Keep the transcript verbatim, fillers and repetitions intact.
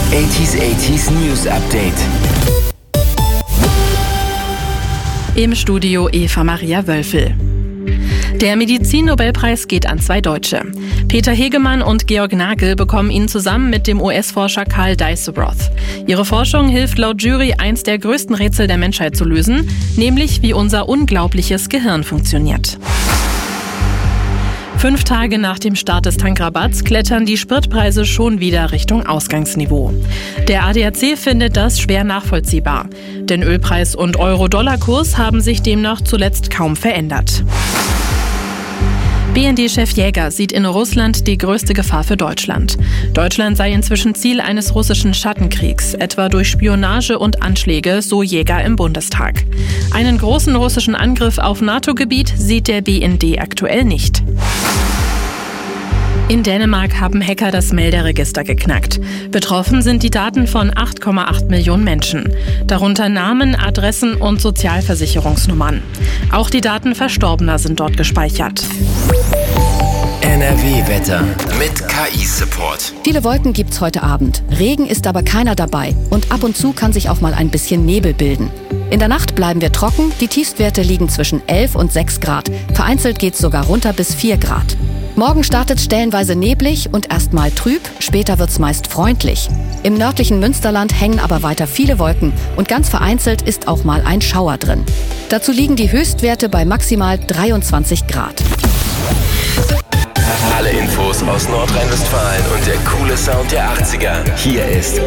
achtziger achtziger News Update. Im Studio Eva Maria Wölfel. Der Medizin-Nobelpreis geht an zwei Deutsche. Peter Hegemann und Georg Nagel bekommen ihn zusammen mit dem U S-Forscher Carl Dijsselbroth. Ihre Forschung hilft laut Jury, eins der größten Rätsel der Menschheit zu lösen, nämlich wie unser unglaubliches Gehirn funktioniert. Fünf Tage nach dem Start des Tankrabatts klettern die Spritpreise schon wieder Richtung Ausgangsniveau. Der A D A C findet das schwer nachvollziehbar. Denn Ölpreis und Euro-Dollar-Kurs haben sich demnach zuletzt kaum verändert. B N D-Chef Jäger sieht in Russland die größte Gefahr für Deutschland. Deutschland sei inzwischen Ziel eines russischen Schattenkriegs, etwa durch Spionage und Anschläge, so Jäger im Bundestag. Einen großen russischen Angriff auf NATO-Gebiet sieht der B N D aktuell nicht. In Dänemark haben Hacker das Melderegister geknackt. Betroffen sind die Daten von acht Komma acht Millionen Menschen. Darunter Namen, Adressen und Sozialversicherungsnummern. Auch die Daten Verstorbener sind dort gespeichert. N R W-Wetter mit K I-Support. Viele Wolken gibt's heute Abend. Regen ist aber keiner dabei. Und ab und zu kann sich auch mal ein bisschen Nebel bilden. In der Nacht bleiben wir trocken. Die Tiefstwerte liegen zwischen elf und sechs Grad. Vereinzelt geht's sogar runter bis vier Grad. Morgen startet stellenweise neblig und erstmal trüb, später wird's meist freundlich. Im nördlichen Münsterland hängen aber weiter viele Wolken und ganz vereinzelt ist auch mal ein Schauer drin. Dazu liegen die Höchstwerte bei maximal dreiundzwanzig Grad. Alle Infos aus Nordrhein-Westfalen und der coole Sound der achtziger. Hier ist